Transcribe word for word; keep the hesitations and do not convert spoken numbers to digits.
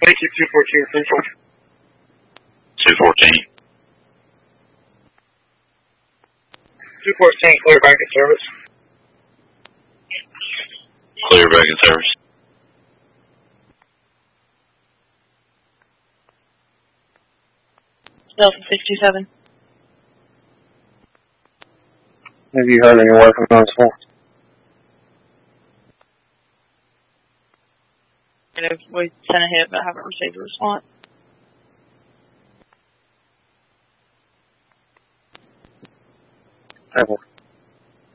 Thank you, two fourteen, Central. two fourteen. two fourteen, clear back in service. Clear back in service. Delta six two seven. Have you heard any word from those four? We sent a hit but haven't received a response. Table.